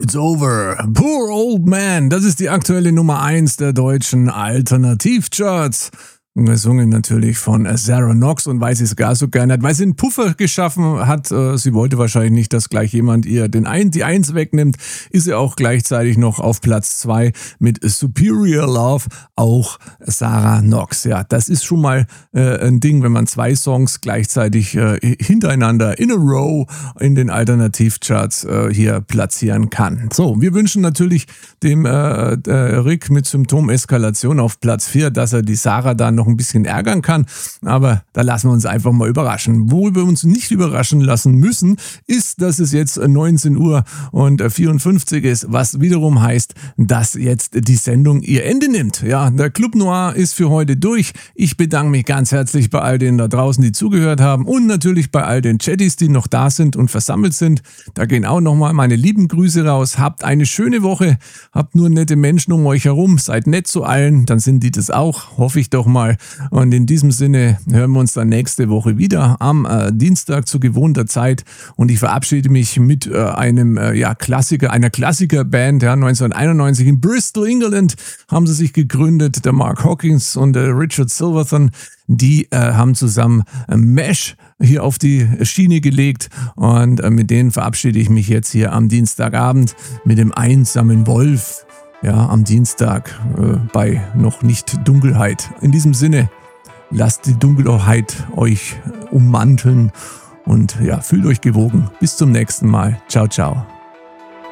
It's over. Poor Old Man. Das ist die aktuelle Nummer 1 der deutschen Alternativcharts. Gesungen natürlich von Sarah Knox, und weil sie es gar so gerne hat, weil sie einen Puffer geschaffen hat. Sie wollte wahrscheinlich nicht, dass gleich jemand ihr die 1 wegnimmt. Ist sie auch gleichzeitig noch auf Platz 2 mit Superior Love, auch Sarah Knox. Ja, das ist schon mal ein Ding, wenn man 2 Songs gleichzeitig hintereinander in a row in den Alternativcharts hier platzieren kann. So, wir wünschen natürlich dem Rick mit Symptomeskalation auf Platz 4, dass er die Sarah dann noch ein bisschen ärgern kann, aber da lassen wir uns einfach mal überraschen. Worüber wir uns nicht überraschen lassen müssen, ist, dass es jetzt 19 Uhr und 54 ist, was wiederum heißt, dass jetzt die Sendung ihr Ende nimmt. Ja, der Club Noir ist für heute durch. Ich bedanke mich ganz herzlich bei all denen da draußen, die zugehört haben, und natürlich bei all den Chatties, die noch da sind und versammelt sind. Da gehen auch nochmal meine lieben Grüße raus. Habt eine schöne Woche, habt nur nette Menschen um euch herum, seid nett zu allen, dann sind die das auch, hoffe ich doch mal. Und in diesem Sinne hören wir uns dann nächste Woche wieder am Dienstag zu gewohnter Zeit, und ich verabschiede mich mit einer Klassikerband. Ja, 1991 in Bristol, England haben sie sich gegründet, der Mark Hawkins und der Richard Silverton. Die haben zusammen Mesh hier auf die Schiene gelegt, und mit denen verabschiede ich mich jetzt hier am Dienstagabend mit dem einsamen Wolf. Ja, am Dienstag bei noch nicht Dunkelheit. In diesem Sinne, lasst die Dunkelheit euch ummanteln und ja, fühlt euch gewogen. Bis zum nächsten Mal. Ciao, ciao.